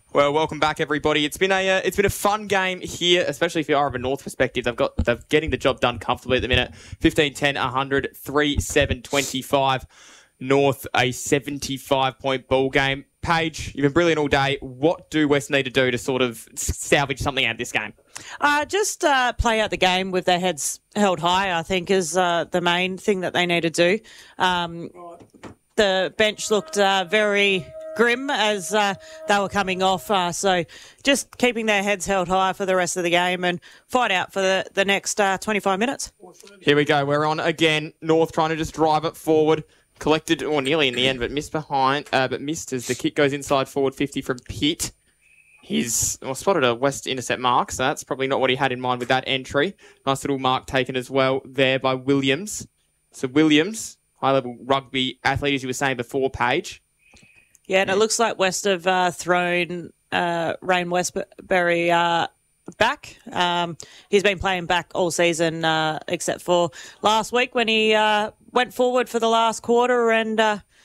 Well, welcome back, everybody. It's been a fun game here, especially if you are of a North perspective. They're getting the job done comfortably at the minute. 15-10, 100, 3-7, 25. North, a 75-point ball game. Paige, you've been brilliant all day. What do West need to do to sort of salvage something out of this game? Just play out the game with their heads held high, I think, is the main thing that they need to do. The bench looked very grim as they were coming off. So just keeping their heads held high for the rest of the game and fight out for the next 25 minutes. Here we go. We're on again. North trying to just drive it forward. Collected, or nearly in the end, but missed behind. But missed as the kick goes inside forward 50 from Pitt. He's spotted a West intercept mark, so that's probably not what he had in mind with that entry. Nice little mark taken as well there by Williams. So Williams, high-level rugby athlete, as you were saying before, Paige. Yeah, and it looks like West have thrown Rain Westbury back. He's been playing back all season except for last week when he went forward for the last quarter and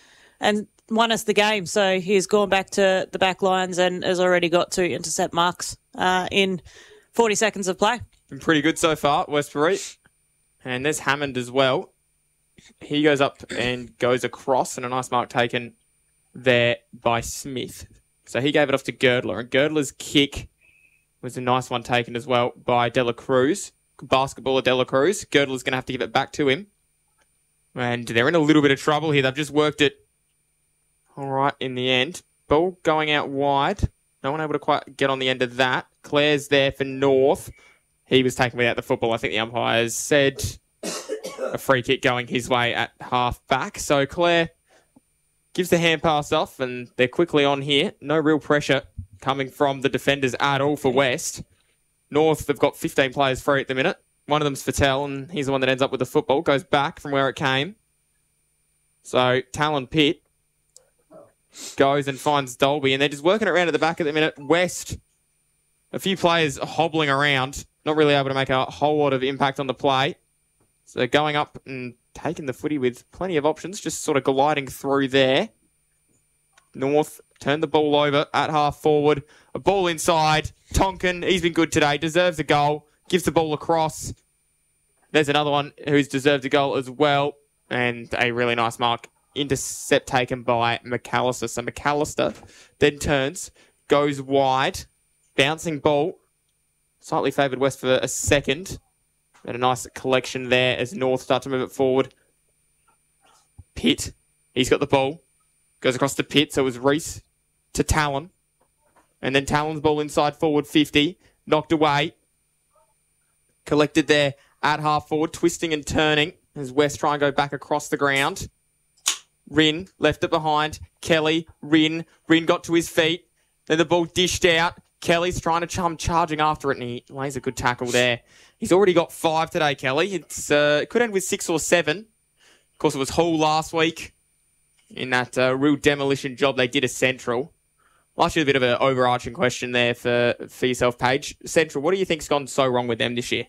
won us the game. So he's gone back to the back lines and has already got 2 intercept marks in 40 seconds of play. Been pretty good so far, Westbury. And there's Hammond as well. He goes up and goes across, and a nice mark taken there by Smith. So he gave it off to Girdler, and Girdler's kick was a nice one taken as well by Dela Cruz. Basketballer Dela Cruz. Girdler's going to have to give it back to him. And they're in a little bit of trouble here. They've just worked it all right in the end. Ball going out wide. No one able to quite get on the end of that. Claire's there for North. He was taken without the football. I think the umpires said a free kick going his way at half back. So Claire gives the hand pass off, and they're quickly on here. No real pressure coming from the defenders at all for West. North, they've got 15 players free at the minute. One of them's Fattel, and he's the one that ends up with the football. Goes back from where it came. So Talon Pitt goes and finds Dolby, and they're just working it around at the back at the minute. West, a few players hobbling around, not really able to make a whole lot of impact on the play. So they're going up and taking the footy with plenty of options, just sort of gliding through there. North turned the ball over at half forward. A ball inside. Tonkin, he's been good today, deserves a goal. Gives the ball across. There's another one who's deserved a goal as well. And a really nice mark. Intercept taken by McAllister. So McAllister then turns, goes wide. Bouncing ball. Slightly favoured West for a second. And a nice collection there as North start to move it forward. Pitt, he's got the ball. Goes across to Pitt, so it was Reese to Talon. And then Talon's ball inside forward 50. Knocked away. Collected there at half forward, twisting and turning as West try and go back across the ground. Rin left it behind. Kelly, Rin got to his feet. Then the ball dished out. Kelly's trying to come charging after it, and he lays a good tackle there. He's already got 5 today, Kelly. It could end with 6 or 7. Of course, it was Hall last week in that real demolition job they did at Central. I'll ask you a bit of an overarching question there for yourself, Paige. Central, what do you think's gone so wrong with them this year?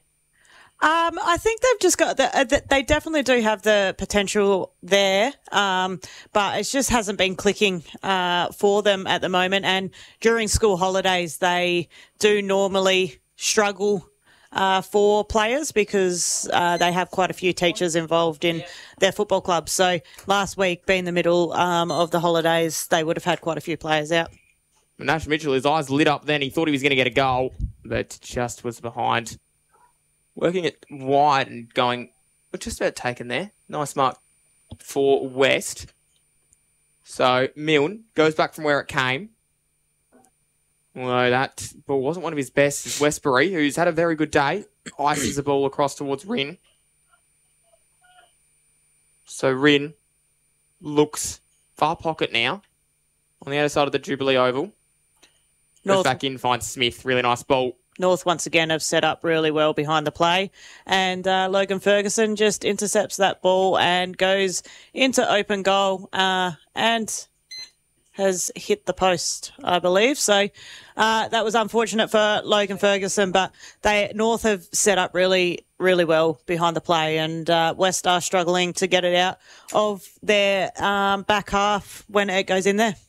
I think they've just got they definitely do have the potential there, but it just hasn't been clicking for them at the moment. And during school holidays, they do normally struggle for players because they have quite a few teachers involved in their football clubs. So last week, being the middle of the holidays, they would have had quite a few players out. Nash Mitchell, his eyes lit up then. He thought he was going to get a goal, but just was behind. Working it wide and going just about taken there. Nice mark for West. So Milne goes back from where it came. Although that ball wasn't one of his best. It's Westbury, who's had a very good day. Ices the ball across towards Rin. So Rin looks far pocket now on the other side of the Jubilee Oval. Goes back in, finds Smith. Really nice ball. North once again have set up really well behind the play, and Logan Ferguson just intercepts that ball and goes into open goal and has hit the post, I believe. So that was unfortunate for Logan Ferguson, but North have set up really, really well behind the play, and West are struggling to get it out of their back half when it goes in there.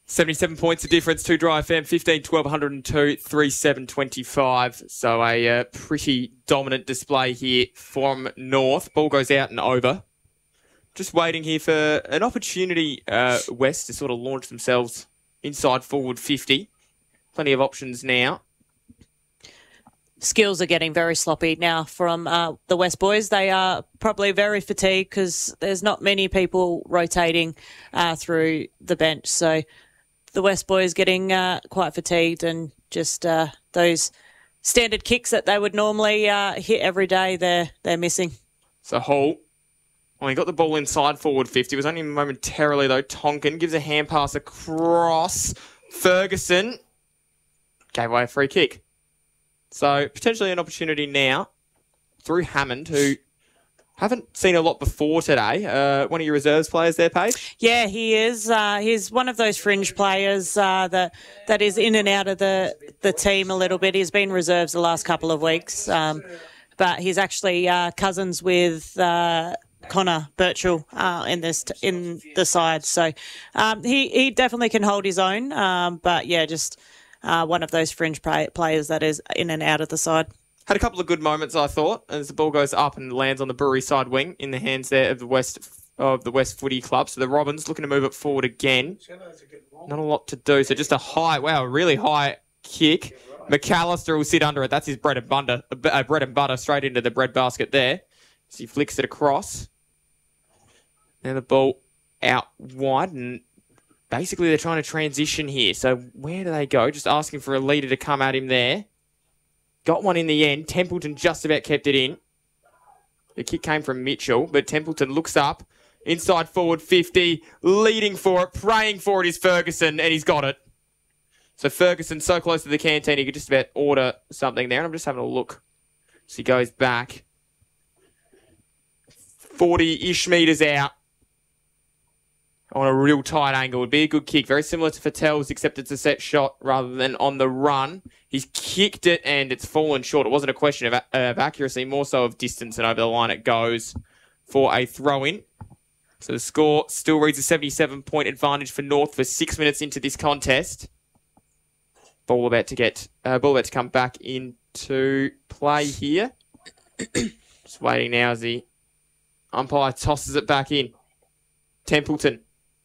77 points of difference to Dry FM, 15, 12, 102, 3, 7, 25. So a pretty dominant display here from North. Ball goes out and over. Just waiting here for an opportunity, West, to sort of launch themselves inside forward 50. Plenty of options now. Skills are getting very sloppy now from the West boys. They are probably very fatigued because there's not many people rotating through the bench. So the West boys getting quite fatigued, and just those standard kicks that they would normally hit every day, they're missing. So Hall, well, he got the ball inside forward 50. It was only momentarily, though. Tonkin gives a hand pass across. Ferguson gave away a free kick. So potentially an opportunity now through Hammond, who haven't seen a lot before today. One of your reserves players there, Paige? Yeah, he is. He's one of those fringe players that is in and out of the team a little bit. He's been reserves the last couple of weeks, but he's actually cousins with Connor Birchall in the side. So he definitely can hold his own. But yeah, just one of those fringe players that is in and out of the side. Had a couple of good moments, I thought, as the ball goes up and lands on the Brewery side wing in the hands there of the West Footy Club. So the Robins looking to move it forward again. Not a lot to do. So just a really high kick. McAllister will sit under it. That's his bread and butter straight into the bread basket there. So he flicks it across. Now the ball out wide, and basically they're trying to transition here. So where do they go? Just asking for a leader to come at him there. Got one in the end. Templeton just about kept it in. The kick came from Mitchell, but Templeton looks up. Inside forward 50. Leading for it. Praying for it is Ferguson, and he's got it. So Ferguson so close to the canteen, he could just about order something there. And I'm just having a look. So he goes back. 40-ish metres out. On a real tight angle. Would be a good kick. Very similar to Fattel's, except it's a set shot rather than on the run. He's kicked it and it's fallen short. It wasn't a question of accuracy, more so of distance, and over the line it goes for a throw-in. So the score still reads a 77-point advantage for North for 6 minutes into this contest. Ball about to come back into play here. Just waiting now as the umpire tosses it back in. Templeton.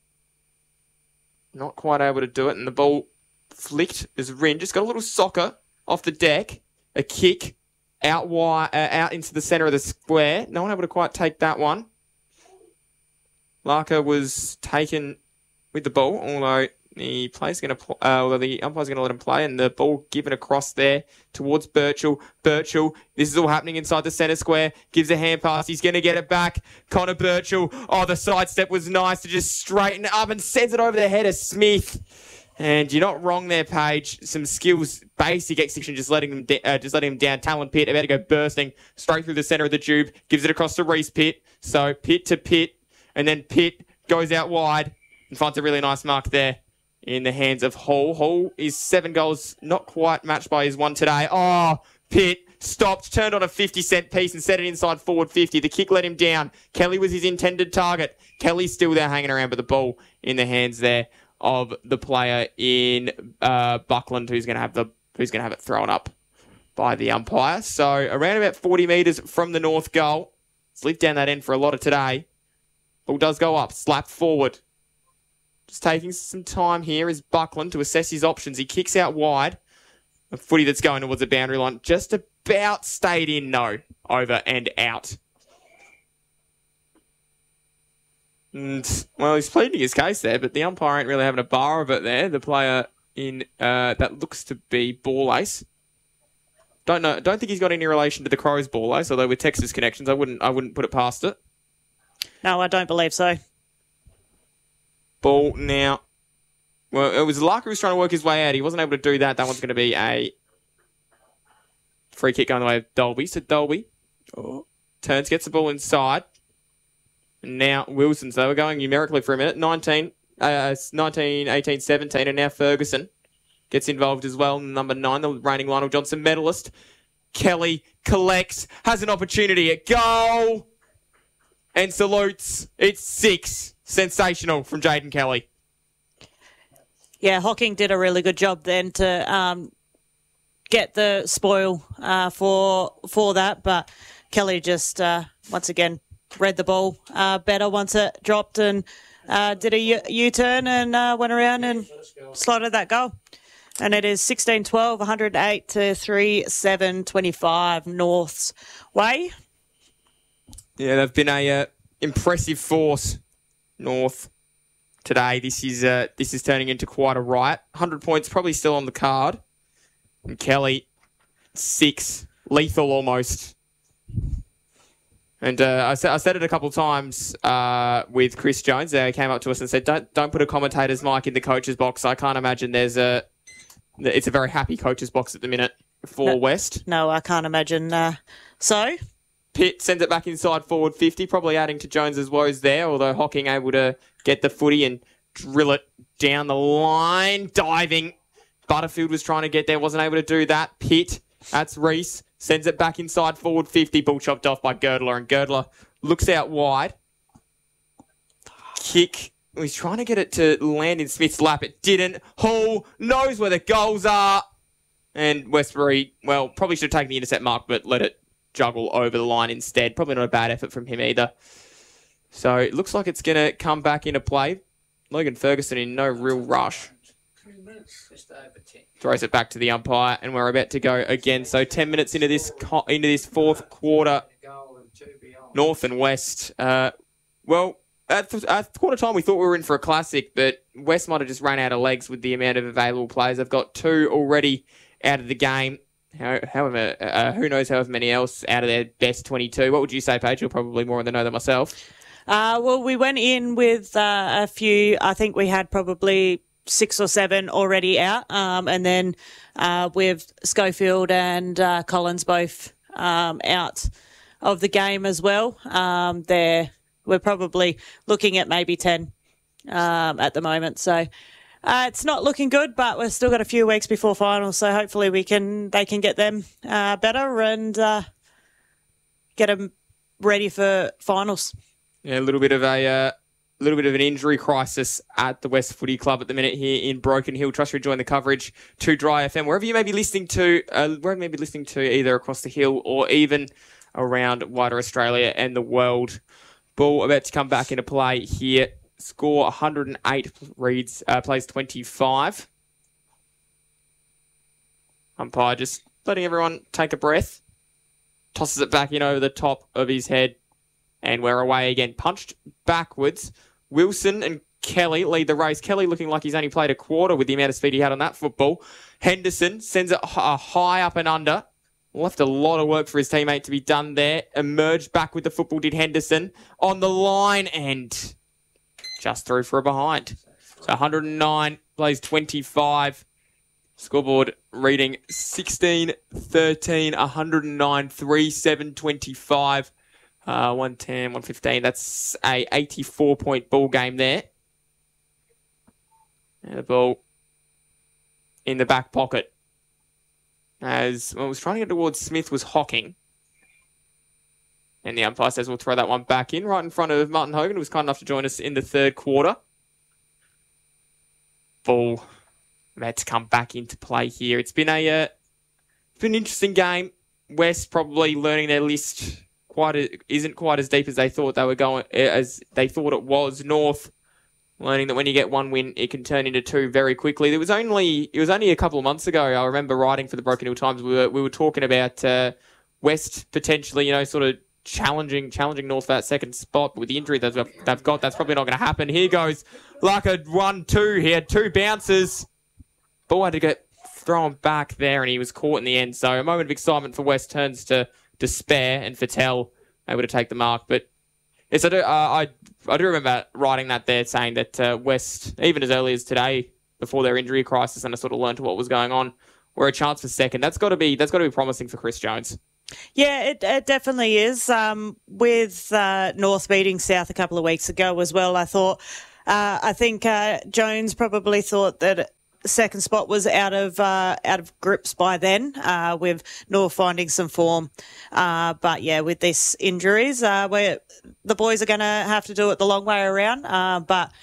Not quite able to do it, and the ball flicked as Rin just got a little soccer off the deck. A kick out into the centre of the square. No one able to quite take that one. Larker was taken with the ball, although the umpire's going to let him play, and the ball given across there towards Birchall. Birchall, this is all happening inside the centre square, gives a hand pass. He's going to get it back. Connor Birchall. Oh, the sidestep was nice to just straighten it up and sends it over the head of Smith. And you're not wrong there, Paige. Some skills, basic execution, just letting him down. Talon Pitt about to go bursting straight through the centre of the tube. Gives it across to Reese Pitt. So Pitt to Pitt, and then Pitt goes out wide and finds a really nice mark there in the hands of Hall. Hall is 7 goals, not quite matched by his one today. Oh, Pitt stopped, turned on a 50-cent piece and set it inside forward 50. The kick let him down. Kelly was his intended target. Kelly's still there hanging around, but the ball in the hands there of the player in Buckland, who's going to have it thrown up by the umpire. So around about 40 metres from the North goal. It's lived down that end for a lot of today. Ball does go up, slap forward. Just taking some time here is Buckland to assess his options. He kicks out wide. A footy that's going towards the boundary line. Just about stayed in, no. Over and out. And, well, he's pleading his case there, but the umpire ain't really having a bar of it there. The player in that looks to be Ball Ace. Don't think he's got any relation to the Crows Ball Ace, although with Texas connections, I wouldn't put it past it. No, I don't believe so. Ball now. Well, it was Larker who was trying to work his way out. He wasn't able to do that. That one's going to be a free kick going the way of Dolby. So Dolby turns, gets the ball inside. And now Wilson. So we're going numerically for a minute. 19, 18, 17. And now Ferguson gets involved as well. Number 9, the reigning Lionel Johnson medalist. Kelly collects, has an opportunity at goal. And salutes. It's 6. Sensational from Jaden Kelly. yeah, Hocking did a really good job then to get the spoil for that, but Kelly just once again read the ball better once it dropped and did a U-turn and went around and slotted that goal. And it is 16-12, 108 to 3-7-25 North's way. Yeah, they've been a impressive force, North, today. This is turning into quite a riot. 100 points probably still on the card. And Kelly, 6, lethal almost. And I said it a couple of times with Chris Jones. They came up to us and said, "Don't put a commentator's mic in the coach's box." I can't imagine it's a very happy coach's box at the minute for West. No, I can't imagine. So Pitt sends it back inside forward 50, probably adding to Jones's woes there. Although Hocking able to get the footy and drill it down the line, diving. Butterfield was trying to get there, wasn't able to do that. Pitt, that's Reese. Sends it back inside forward 50. Ball chopped off by Girdler. And Girdler looks out wide. Kick. He's trying to get it to land in Smith's lap. It didn't. Hall knows where the goals are. And Westbury, well, probably should have taken the intercept mark, but let it juggle over the line instead. Probably not a bad effort from him either. So it looks like it's going to come back into play. Logan Ferguson in no real rush. Throws it back to the umpire, and we're about to go again. So 10 minutes into this fourth quarter, North and West. Well, at quarter time, we thought we were in for a classic, but West might have just run out of legs with the amount of available players. They've got 2 already out of the game. However, who knows however many else out of their best 22. What would you say, Paige? You're probably more in the know than myself. Well, we went in with a few. I think we had probably 6 or 7 already out, and then with Schofield and Collins both out of the game as well. We're probably looking at maybe 10 at the moment. So it's not looking good, but we've still got a few weeks before finals. So hopefully they can get them better and get them ready for finals. Yeah, a little bit of an injury crisis at the West Footy Club at the minute here in Broken Hill. Trust you enjoying the coverage to Dry FM, wherever you may be listening to, either across the hill or even around wider Australia and the world. Ball about to come back into play here. Score 108, plays 25. Umpire just letting everyone take a breath. Tosses it back in over the top of his head. And we're away again. Punched backwards. Wilson and Kelly lead the race. Kelly looking like he's only played a quarter with the amount of speed he had on that football. Henderson sends it high up and under. Left a lot of work for his teammate to be done there. Emerged back with the football, did Henderson. On the line and just through for a behind. So 109, plays 25. Scoreboard reading 16-13, 109, 3-7, 25. 110, 115. That's a 84-point ball game there. And the ball in the back pocket. As well, was trying to get towards Smith was Hocking. And the umpire says we'll throw that one back in right in front of Martin Hogan, who was kind enough to join us in the third quarter. Ball about to come back into play here. It's been an interesting game. West probably learning their list isn't quite as deep as they thought they were going, as they thought it was. North learning that when you get one win, it can turn into 2 very quickly. It was only a couple of months ago. I remember writing for the Broken Hill Times. We were talking about West potentially, sort of challenging North for that second spot. But with the injury they've got, that's probably not going to happen. Here goes like a 1-2. He had 2 bounces. Ball had to get thrown back there, and he was caught in the end. So a moment of excitement for West turns to despair, and Fattel able to take the mark. But yes, I do remember writing that there, saying that West, even as early as today, before their injury crisis, and I sort of learned what was going on, were a chance for second. That's got to be promising for Chris Jones. Yeah, it definitely is. With North beating South a couple of weeks ago as well, I think Jones probably thought that second spot was out of grips by then, with North finding some form. But yeah, with these injuries, the boys are going to have to do it the long way around. But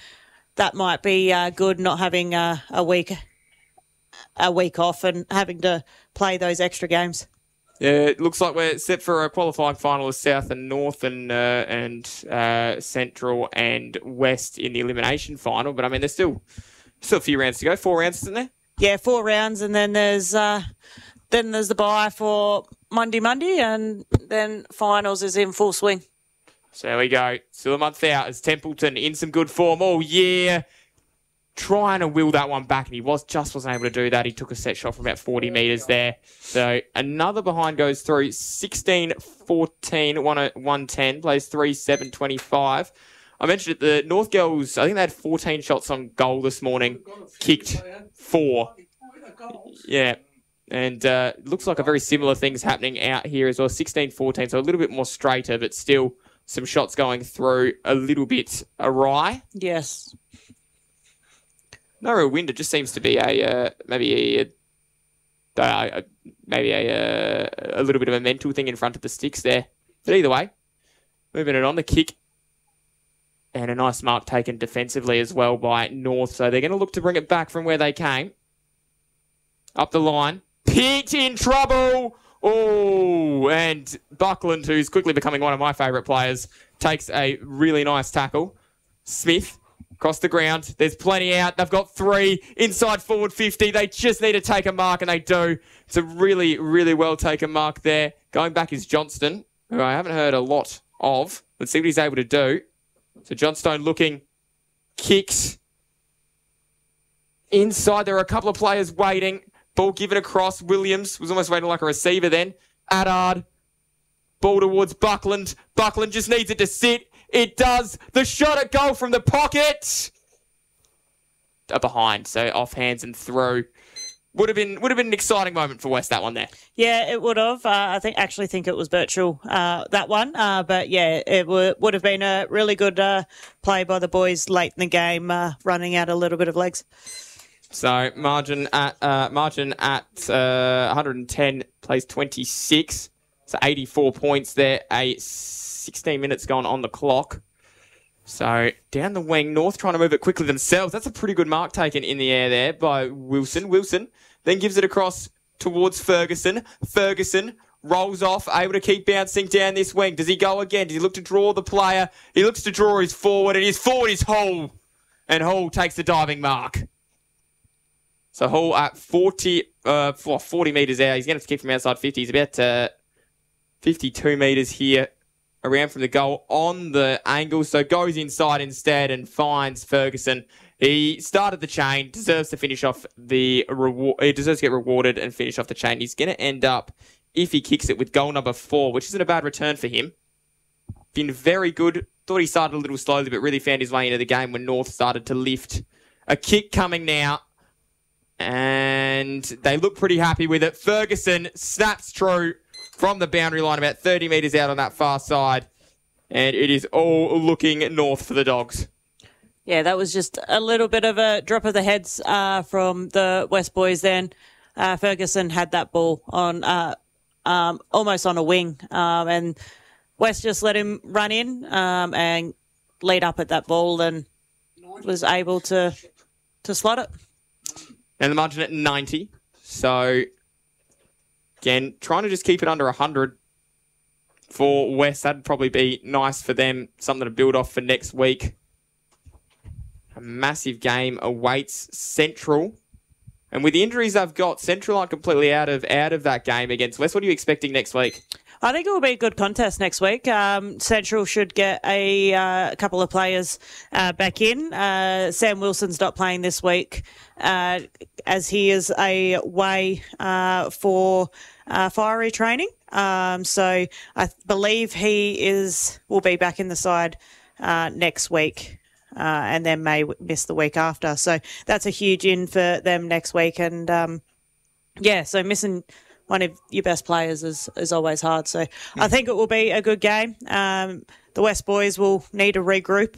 that might be good, not having a week off and having to play those extra games. Yeah, it looks like we're set for a qualifying final of South and North and Central and West in the elimination final. But I mean, there's still a few rounds to go. 4 rounds, isn't there? Yeah, 4 rounds, and then there's the bye for Monday, and then finals is in full swing. So there we go. Still a month out as Templeton in some good form all year. Trying to will that one back, and he wasn't able to do that. He took a set shot from about 40 metres there. So another behind goes through. 16-14, 110, plays 3-7, 25. I mentioned it, the North Girls, I think they had 14 shots on goal this morning, kicked 4. Yeah. And looks like a very similar thing's happening out here as well. 16-14, so a little bit more straighter, but still some shots going through a little bit awry. Yes. No real wind. It just seems to be maybe a little bit of a mental thing in front of the sticks there. But either way, moving it on, the kick. And a nice mark taken defensively as well by North. So they're going to look to bring it back from where they came. Up the line. Pitt in trouble. Oh, and Buckland, who's quickly becoming one of my favourite players, takes a really nice tackle. Smith across the ground. There's plenty out. They've got 3 inside forward 50. They just need to take a mark, and they do. It's a really, really well taken mark there. Going back is Johnston, who I haven't heard a lot of. Let's see what he's able to do. So Johnstone looking, kicks. Inside, there are a couple of players waiting. Ball given across. Williams was almost waiting like a receiver then. Addard. Ball towards Buckland. Buckland just needs it to sit. It does. The shot at goal from the pocket. Behind, so off hands and through. Would have been an exciting moment for West, that one there. Yeah, it would have. I think it was Birchall, that one. But yeah, it would have been a really good play by the boys late in the game, running out a little bit of legs. So margin at 110 plays 26. So 84 points there. 16 minutes gone on the clock. So down the wing, North trying to move it quickly themselves. That's a pretty good mark taken in the air there by Wilson. Wilson then gives it across towards Ferguson. Ferguson rolls off, able to keep bouncing down this wing. Does he go again? Does he look to draw the player? He looks to draw his forward, and his forward is Hall. And Hall takes the diving mark. So Hall at 40 metres out. He's going to keep from outside 50. He's about 52 metres here. Around from the goal on the angle, so goes inside instead and finds Ferguson. He started the chain, deserves to finish off the reward. He deserves to get rewarded and finish off the chain. He's going to end up, if he kicks it, with goal number 4, which isn't a bad return for him. Been very good. Thought he started a little slowly, but really found his way into the game when North started to lift. A kick coming now, and they look pretty happy with it. Ferguson snaps true from the boundary line, about 30 metres out on that far side. And it is all looking North for the Dogs. Yeah, that was just a little bit of a drop of the heads from the West boys then. Ferguson had that ball on almost on a wing. And West just let him run in and lead up at that ball and was able to slot it. And the margin at 90. So again, trying to just keep it under 100 for West. That'd probably be nice for them. Something to build off for next week. A massive game awaits Central. And with the injuries they've got, Central aren't completely out of that game against West. What are you expecting next week? I think it will be a good contest next week. Central should get a couple of players back in. Sam Wilson's not playing this week as he is away for fiery training. So I believe he will be back in the side next week. And then may miss the week after. So that's a huge in for them next week. And, so missing one of your best players is always hard. So I think it will be a good game. The West boys will need to regroup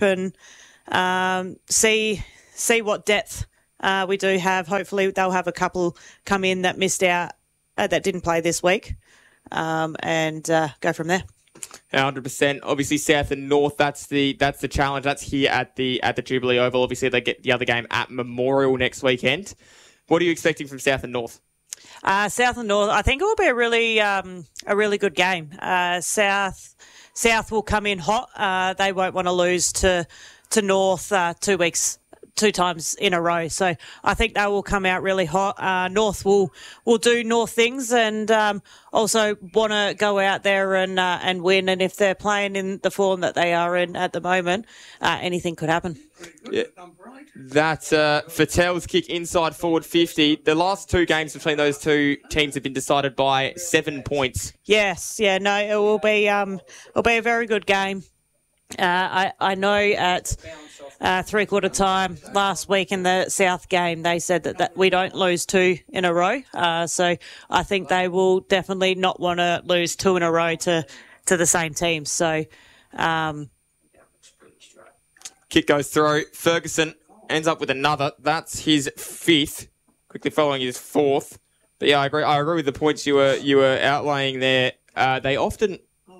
and see what depth we do have. Hopefully they'll have a couple come in that missed out, that didn't play this week, and go from there. 100%. Obviously, South and North. That's the challenge. That's here at the Jubilee Oval. Obviously, they get the other game at Memorial next weekend. What are you expecting from South and North? South and North. I think it will be a really good game. South will come in hot. They won't want to lose to North 2 times in a row. So I think they will come out really hot. North will do North things and also want to go out there and win. And if they're playing in the form that they are in at the moment, anything could happen. Yeah. That's Fattel's kick inside forward 50. The last 2 games between those 2 teams have been decided by 7 points. Yes, yeah, no, it will be a very good game. I know at 3/4 time last week in the South game, they said that we don't lose 2 in a row. So I think they will definitely not want to lose 2 in a row to the same team. So, kick goes through. Ferguson ends up with another. That's his 5th. Quickly following his 4th. But yeah, I agree with the points you were outlaying there. They often.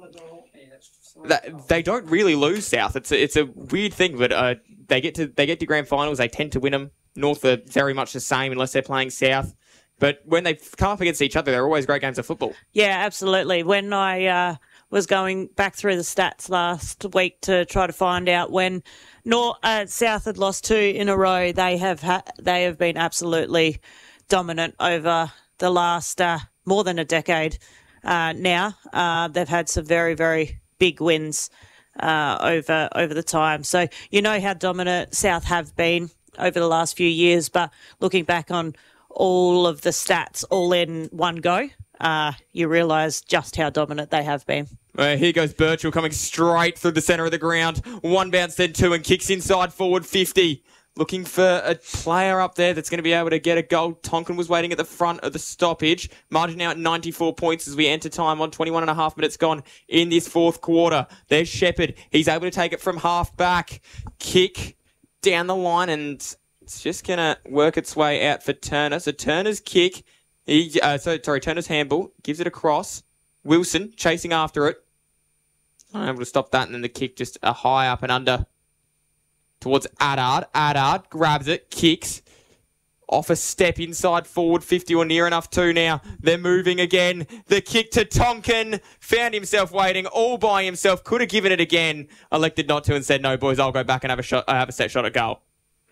They don't really lose South. It's a weird thing, but they get to grand finals. They tend to win them. North are very much the same unless they're playing South. But when they come up against each other, they're always great games of football. Yeah, absolutely. When I was going back through the stats last week to try to find out when South had lost 2 in a row, they have been absolutely dominant over the last more than a decade now. They've had some very, very big wins over the time. So you know how dominant South have been over the last few years, but looking back on all of the stats all in one go, you realise just how dominant they have been. Here goes Birchall coming straight through the centre of the ground. 1 bounce, then 2, and kicks inside forward 50. Looking for a player up there that's going to be able to get a goal. Tonkin was waiting at the front of the stoppage. Margin now at 94 points as we enter time on 21.5 minutes gone in this 4th quarter. There's Shepherd. He's able to take it from half back. Kick down the line, and it's just going to work its way out for Turner. So Turner's kick, Turner's handball, gives it across. Wilson chasing after it. Unable to stop that, and then the kick just a high up and under towards Addard. Addard grabs it, kicks off a step inside forward 50 or near enough to now. They're moving again. The kick to Tonkin. Found himself waiting all by himself. Could have given it again. Elected not to and said, no, boys, I'll go back and have a set shot at goal.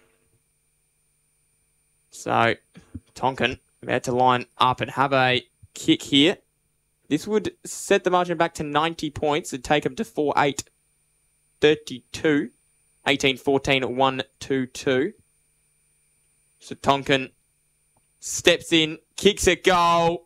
So Tonkin about to line up and have a kick here. This would set the margin back to 90 points and take them to 4-8. 32. 18-14 1-2-2. So Tonkin steps in, kicks a goal,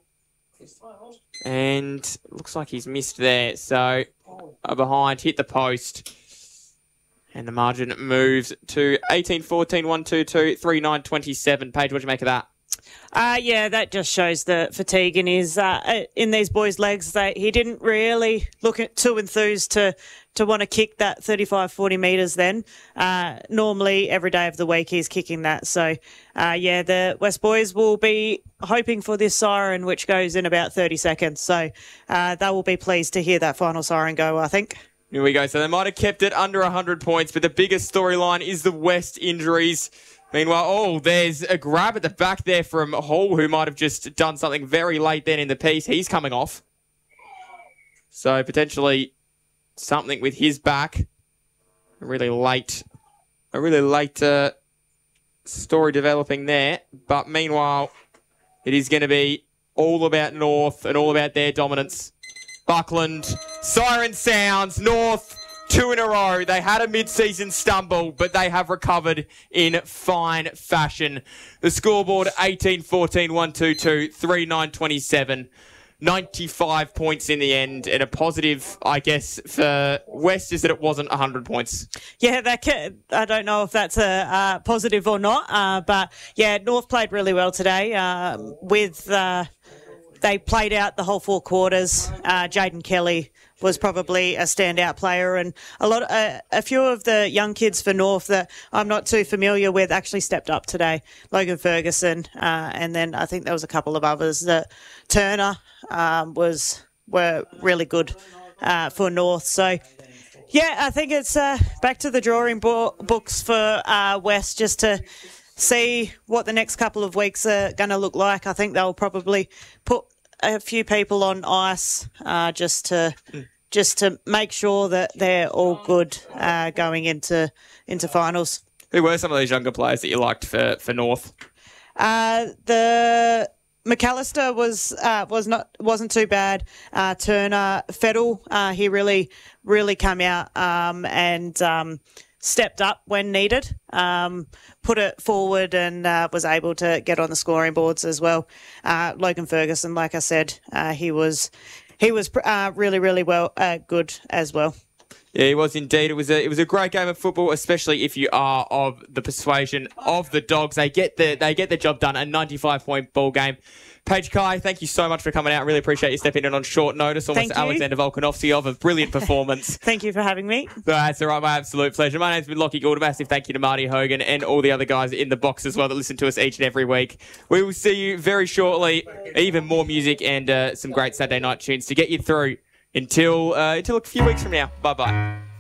and looks like he's missed there. So behind, hit the post, and the margin moves to 18-14 1-2-2 3-9-27. Paige, what do you make of that? Yeah, that just shows the fatigue in these boys' legs. He didn't really look too enthused to want to kick that 35-40 metres then. Normally, every day of the week, he's kicking that. So, the West boys will be hoping for this siren, which goes in about 30 seconds. So, they will be pleased to hear that final siren go, I think. Here we go. So they might have kept it under 100 points, but the biggest storyline is the West injuries. Meanwhile, there's a grab at the back there from Hall, who might have just done something very late then in the piece. He's coming off. So potentially something with his back. A really late story developing there. But meanwhile, it is going to be all about North and all about their dominance. Buckland, siren sounds, North, 2 in a row. They had a mid-season stumble, but they have recovered in fine fashion. The scoreboard, 18-14, 1-2-2, 3-9-27. 95 points in the end, and a positive, I guess, for West is that it wasn't 100 points. Yeah, I don't know if that's a positive or not, but yeah, North played really well today. They played out the whole 4 quarters. Jaden Kelly was probably a standout player, and a few of the young kids for North that I'm not too familiar with actually stepped up today. Logan Ferguson, and then I think there was a couple of others that Turner were really good for North. So, yeah, I think it's back to the drawing books for West just to see what the next couple of weeks are going to look like. I think they'll probably put a few people on ice just to make sure that they're all good going into finals. Who were some of these younger players that you liked for North? The McAllister wasn't too bad. Turner, Fettle, he really came out and stepped up when needed, put it forward and was able to get on the scoring boards as well. Logan Ferguson, like I said, he was really, really well good as well. Yeah, he was indeed. It was a great game of football, especially if you are of the persuasion of the Dogs. They get the job done. A 95-point ball game. Paige Kai, thank you so much for coming out. Really appreciate you stepping in on short notice. Almost Alexander Volkanovski of a brilliant performance. Thank you for having me. That's all right, my absolute pleasure. My name's been Lockie Gould. A massive thank you to Marty Hogan and all the other guys in the box as well that listen to us each and every week. We will see you very shortly. Even more music and some great Saturday night tunes to get you through until a few weeks from now. Bye-bye.